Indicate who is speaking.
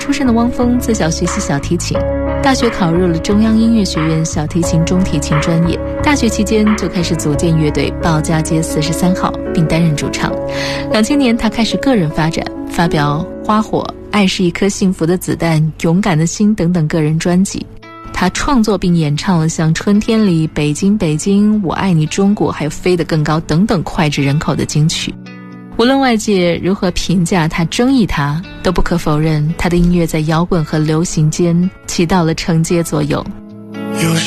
Speaker 1: 出身的汪峰自小学习小提琴，大学考入了中央音乐学院小提琴中提琴专业，大学期间就开始组建乐队鲍家街43号，并担任主唱。2000年他开始个人发展，发表《花火》、《爱是一颗幸福的子弹》、《勇敢的心》等等个人专辑。他创作并演唱了像《春天里》、《北京北京》、《我爱你中国》还有《飞得更高》等等脍炙人口的金曲。无论外界如何评价他、争议他，都不可否认他的音乐在摇滚和流行间起到了承接作用。